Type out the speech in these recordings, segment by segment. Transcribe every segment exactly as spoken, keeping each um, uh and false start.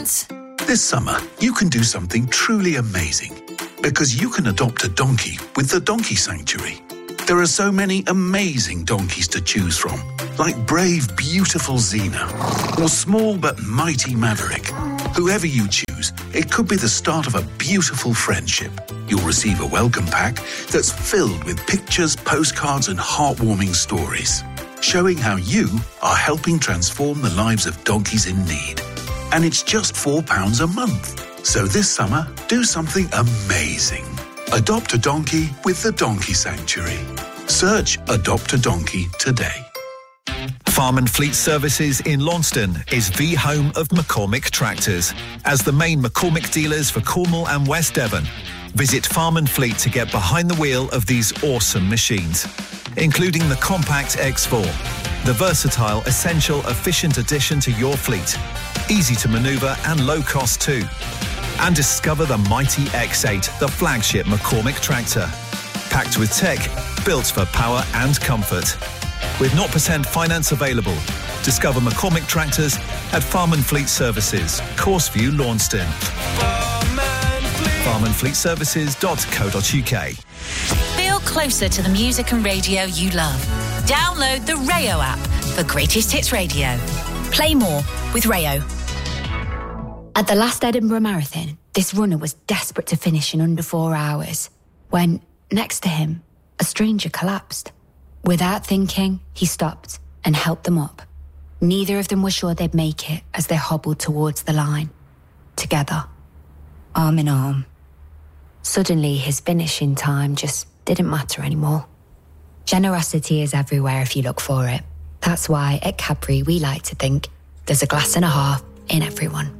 insurance. This summer, you can do something truly amazing because you can adopt a donkey with the Donkey Sanctuary. There are so many amazing donkeys to choose from, like brave, beautiful Xena or small but mighty Maverick. Whoever you choose, it could be the start of a beautiful friendship. You'll receive a welcome pack that's filled with pictures, postcards and heartwarming stories, showing how you are helping transform the lives of donkeys in need. And it's just four pounds a month. So this summer, do something amazing. Adopt a donkey with the Donkey Sanctuary. Search Adopt a Donkey today. Farm and Fleet Services in Launceston is the home of McCormick Tractors. As the main McCormick dealers for Cornwall and West Devon, visit Farm and Fleet to get behind the wheel of these awesome machines, including the Compact X four, the versatile, essential, efficient addition to your fleet, easy to manoeuvre and low cost too. And discover the mighty X eight, the flagship McCormick tractor. Packed with tech, built for power and comfort. With zero percent finance available. Discover McCormick tractors at Farm and Fleet Services, Courseview, Launceston. farm and fleet services dot co dot uk. Feel closer to the music and radio you love. Download the Rayo app for Greatest Hits Radio. Play more with Rayo. At the last Edinburgh Marathon, this runner was desperate to finish in under four hours when, next to him, a stranger collapsed. Without thinking, he stopped and helped them up. Neither of them were sure they'd make it as they hobbled towards the line. Together, arm in arm. Suddenly, his finishing time just didn't matter anymore. Generosity is everywhere if you look for it. That's why at Cadbury we like to think there's a glass and a half in everyone.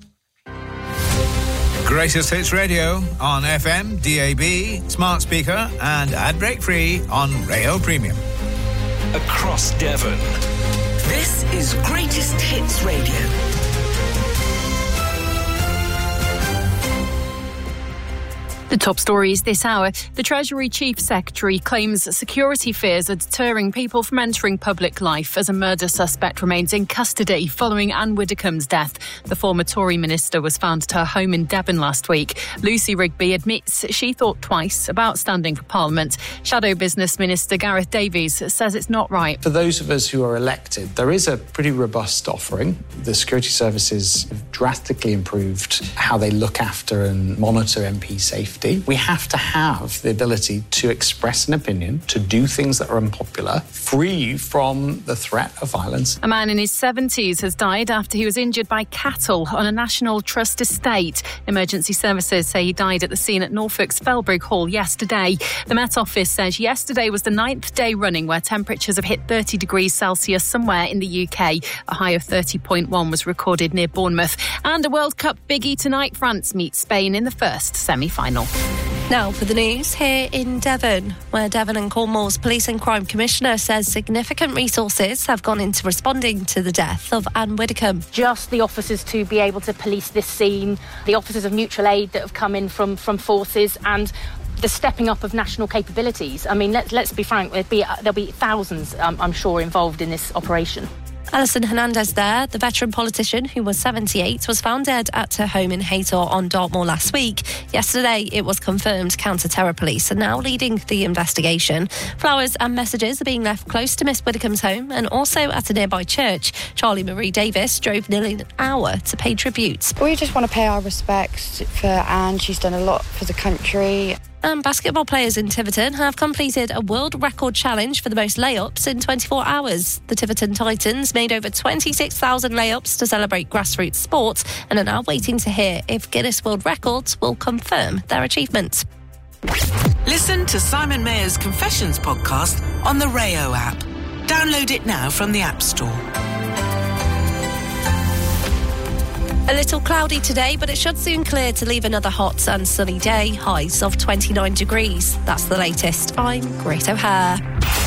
Greatest Hits Radio on F M, D A B, smart speaker and ad break free on Rayo Premium. Across Devon. This is Greatest Hits Radio. The top stories this hour. The Treasury Chief Secretary claims security fears are deterring people from entering public life as a murder suspect remains in custody following Anne Widdecombe's death. The former Tory minister was found at her home in Devon last week. Lucy Rigby admits she thought twice about standing for Parliament. Shadow Business Minister Gareth Davies says it's not right. For those of us who are elected, there is a pretty robust offering. The security services have drastically improved how they look after and monitor M P safety. We have to have the ability to express an opinion, to do things that are unpopular, free from the threat of violence. A man in his seventies has died after he was injured by cattle on a National Trust estate. Emergency services say he died at the scene at Norfolk's Felbrigg Hall yesterday. The Met Office says yesterday was the ninth day running where temperatures have hit thirty degrees Celsius somewhere in the U K. A high of thirty point one was recorded near Bournemouth. And a World Cup biggie tonight, France meets Spain in the first semi-final. Now for the news here in Devon, where Devon and Cornwall's Police and Crime Commissioner says significant resources have gone into responding to the death of Anne Widdecombe. Just the officers to be able to police this scene, the officers of mutual aid that have come in from, from forces, and the stepping up of national capabilities. I mean, let's, let's be frank, there'll be, there'll be thousands, um, I'm sure, involved in this operation. Alison Hernandez there, the veteran politician who was seventy-eight, was found dead at her home in Haytor on Dartmoor last week. Yesterday, it was confirmed counter-terror police are now leading the investigation. Flowers and messages are being left close to Miss Widdecombe's home and also at a nearby church. Charlie Marie Davis drove nearly an hour to pay tribute. We just want to pay our respects for Anne. She's done a lot for the country. And basketball players in Tiverton have completed a world record challenge for the most layups in twenty-four hours. The Tiverton Titans made over twenty-six thousand layups to celebrate grassroots sports and are now waiting to hear if Guinness World Records will confirm their achievement. Listen to Simon Mayer's Confessions podcast on the Rayo app. Download it now from the App Store. A little cloudy today, but it should soon clear to leave another hot and sunny day. Highs of twenty-nine degrees. That's the latest. I'm Great O'Hare.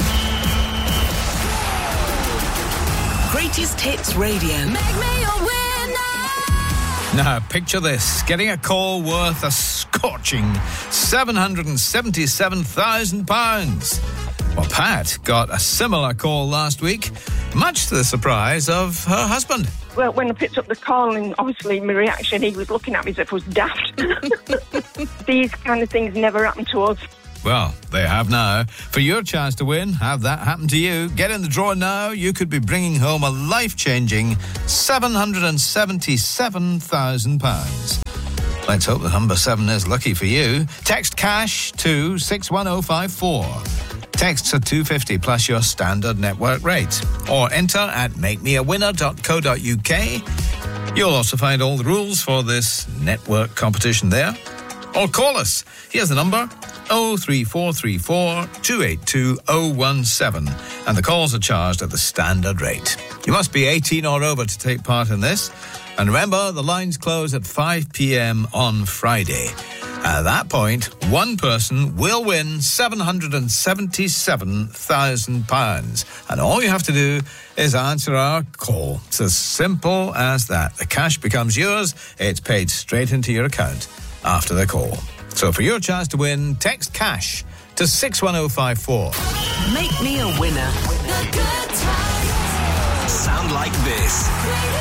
Greatest Hits Radio. Make me a winner. Now, picture this. Getting a call worth a scorching seven hundred seventy-seven thousand pounds. Well, Pat got a similar call last week, much to the surprise of her husband. Well, when I picked up the call, and obviously my reaction, he was looking at me as if I was daft. These kind of things never happen to us. Well, they have now. For your chance to win, have that happen to you. Get in the draw now. You could be bringing home a life-changing seven hundred seventy-seven thousand pounds. Let's hope the number seven is lucky for you. Text cash to six one oh five four. Texts are two pounds fifty plus your standard network rate. Or enter at make me a winner dot co dot uk. You'll also find all the rules for this network competition there. Or call us. Here's the number, oh three four three four, two eight two, oh one seven. And the calls are charged at the standard rate. You must be eighteen or over to take part in this. And remember, the lines close at five p.m. on Friday. At that point, one person will win seven hundred seventy-seven thousand pounds. And all you have to do is answer our call. It's as simple as that. The cash becomes yours. It's paid straight into your account after the call. So for your chance to win, text cash to six one oh five four. Make me a winner. Sound like this.